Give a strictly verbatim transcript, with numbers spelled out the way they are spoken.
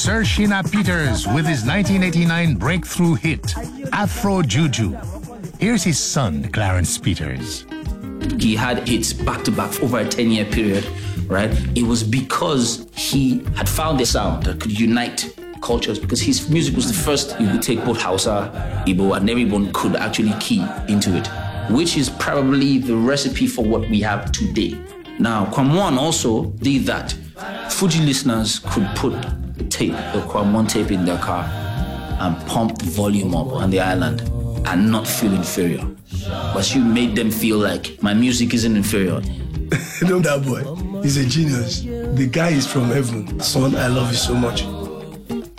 Sir Shina Peters with his nineteen eighty-nine breakthrough hit, Afro Juju. Here's his son, Clarence Peters. He had hits back-to-back over a ten-year period, right? It was because he had found a sound that could unite cultures, because his music was the first. He would take both Hausa, Igbo, and everyone could actually key into it, which is probably the recipe for what we have today. Now, Kwamwan also did that. Fuji listeners could put the tape, the Kwamwan tape in their car and pump the volume up on the island and not feel inferior. But you made them feel like my music isn't inferior. You know that boy? He's a genius. The guy is from heaven. Son, I love you so much.